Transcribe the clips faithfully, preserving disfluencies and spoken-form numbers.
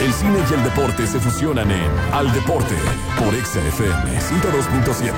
El cine y el deporte se fusionan en Al Deporte por Exa F M ciento dos punto siete.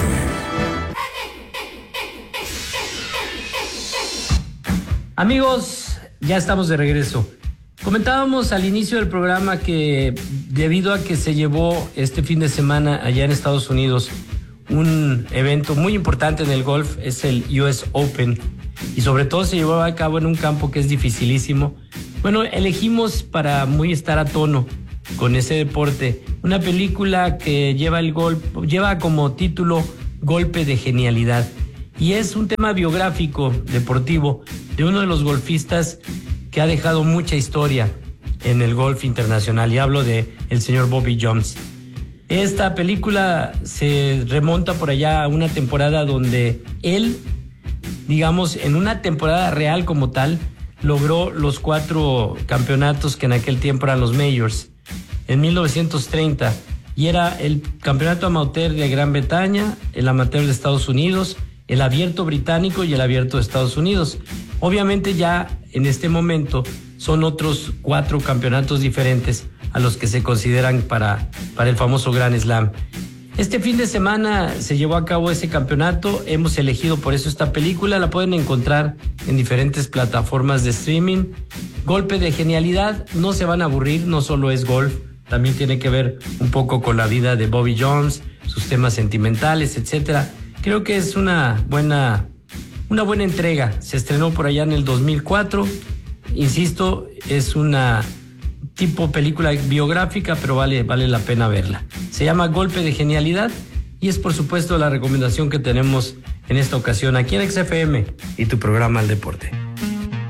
Amigos, ya estamos de regreso. Comentábamos al inicio del programa que debido a que se llevó este fin de semana allá en Estados Unidos un evento muy importante en el golf, es el U S Open, y sobre todo se llevó a cabo en un campo que es dificilísimo. Bueno, elegimos para muy estar a tono con ese deporte una película que lleva el golf, lleva como título Golpe de Genialidad, y es un tema biográfico deportivo de uno de los golfistas que ha dejado mucha historia en el golf internacional, y hablo de el señor Bobby Jones. Esta película se remonta por allá a una temporada donde él, digamos, en una temporada real como tal, logró los cuatro campeonatos que en aquel tiempo eran los Majors, en mil novecientos treinta, y era el campeonato amateur de Gran Bretaña, el amateur de Estados Unidos, el abierto británico y el abierto de Estados Unidos. Obviamente ya en este momento son otros cuatro campeonatos diferentes a los que se consideran para, para el famoso Grand Slam. Este fin de semana se llevó a cabo ese campeonato, hemos elegido por eso esta película, la pueden encontrar en diferentes plataformas de streaming. Golpe de Genialidad, no se van a aburrir, no solo es golf, también tiene que ver un poco con la vida de Bobby Jones, sus temas sentimentales, etcétera. Creo que es una buena, una buena entrega. Se estrenó por allá en el dos mil cuatro. Insisto, es una tipo película biográfica, pero vale, vale la pena verla. Se llama Golpe de Genialidad y es por supuesto la recomendación que tenemos en esta ocasión aquí en X F M y tu programa Al Deporte.